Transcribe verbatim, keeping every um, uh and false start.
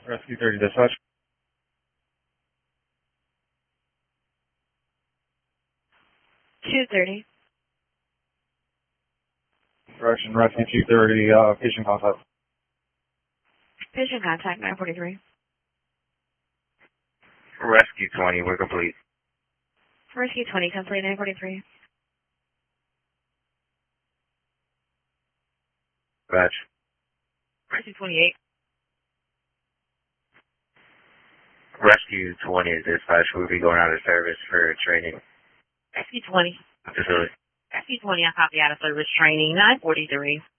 Rescue thirty dispatch. two thirty. Correction, Rescue two thirty, uh, patient contact. Patient contact, nine forty-three. Rescue twenty, we're complete. Rescue twenty, complete, nine forty-three. Batch. Rescue twenty-eight. Rescue twenty is dispatch. We'll be going out of service for training. Rescue twenty. Facility. Rescue twenty, I copy out of service training, nine forty-three.